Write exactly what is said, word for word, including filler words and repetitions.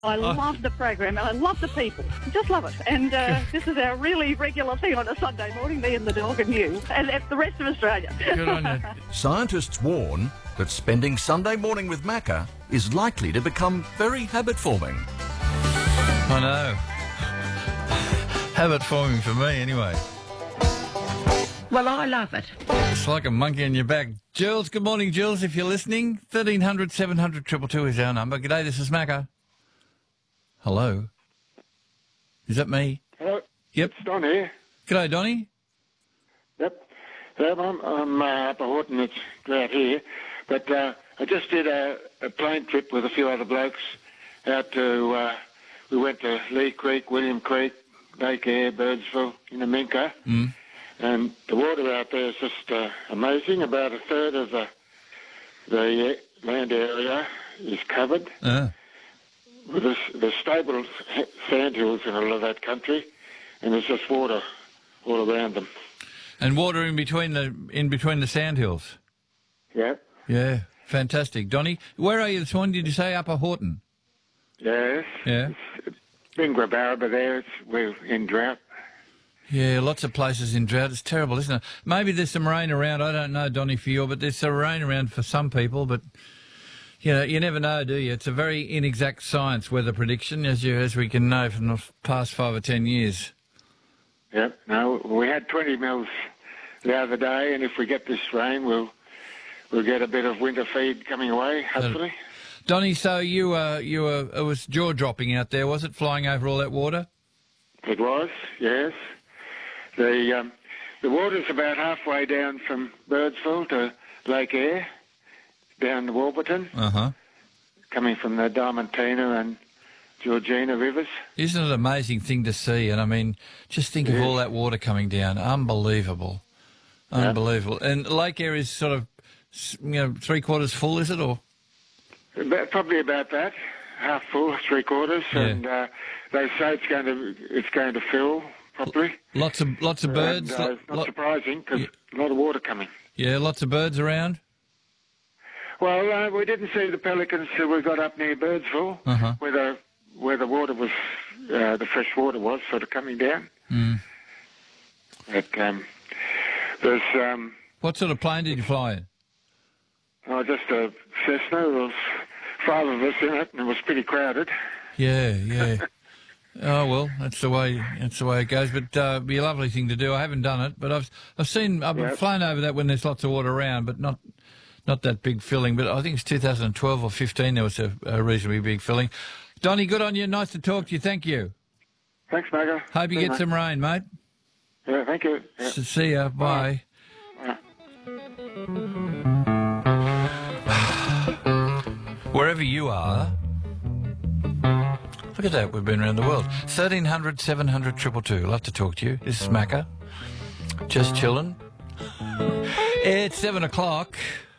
I Oh. love the program and I love the people. Just love it. And uh, this is our really regular thing on a Sunday morning, me and the dog and you, and, and the rest of Australia. Good on you. Scientists warn that spending Sunday morning with Macca is likely to become very habit-forming. I know. Habit forming for me, anyway. Well, I love it. It's like a monkey on your back. Jules, good morning, Jules, if you're listening. thirteen hundred, seven hundred, two two two is our number. G'day, this is Macca. Hello. Is that me? Hello. Yep. It's Don here. G'day, Donnie. Yep. Yep, I'm, I'm uh, up at Horton. It's out here. But uh, I just did a, a plane trip with a few other blokes out to, uh, we went to Lee Creek, William Creek, Lake Eyre, Birdsville, in the Minka. Mm. And the water out there is just uh, amazing. About a third of the, the land area is covered. Uh. There's, there's stable sandhills in all of that country, and there's just water all around them. And water in between the in between the sandhills. Yeah. Yeah, fantastic. Donnie, where are you this morning? Did you say Upper Horton? Yes. Yeah. It's Bingrabarra, but there it's, we're in drought. Yeah, lots of places in drought. It's terrible, isn't it? Maybe there's some rain around. I don't know, Donnie, for you, but there's some rain around for some people, but... You know, you never know, do you? It's a very inexact science, weather prediction, as you as we can know from the past five or ten years. Yep. No, we had twenty mils the other day, and if we get this rain, we'll we'll get a bit of winter feed coming away, hopefully. Uh, Donnie, so you were you were it was jaw dropping out there, was it? Flying over all that water? It was, yes. The um, the water's about halfway down from Birdsville to Lake Eyre, down to Warburton, Uh-huh. coming from the Diamantina and Georgina rivers. Isn't it an amazing thing to see? And I mean, just think Yeah. of all that water coming down. Unbelievable. Yeah. Unbelievable. And Lake Eyre is sort of, you know, three quarters full, is it? Or About, probably about that, half full, three quarters, Yeah. and uh, they say it's going to it's going to fill properly. lots of lots of birds? And, uh, lo- it's not lo- surprising because Yeah. a lot of water coming. yeah, lots of birds around? Well, uh, we didn't see the pelicans till we got up near Birdsville, Uh-huh. where the where the water was, uh, the fresh water was sort of coming down. Mm. But um, there's um, What sort of plane did you fly in? oh, just a Cessna. There was five of us in it, and it was pretty crowded. Yeah, yeah. Oh well, that's the way. That's the way it goes. But uh, it'd be a lovely thing to do. I haven't done it, but I've I've seen I've Yeah. flown over that when there's lots of water around, but not not that big filling. But I think it's two thousand twelve or fifteen. There was a, a reasonably big filling. Donnie, good on you. Nice to talk to you. Thank you. Thanks, Magga. Hope you See get mate. some rain, mate. Yeah, thank you. Yeah. S- See ya. Bye. Bye. Wherever you are. Look at that, we've been around the world. thirteen hundred, seven hundred, two two two. Love to talk to you. This is Macca. Just chilling. It's seven o'clock.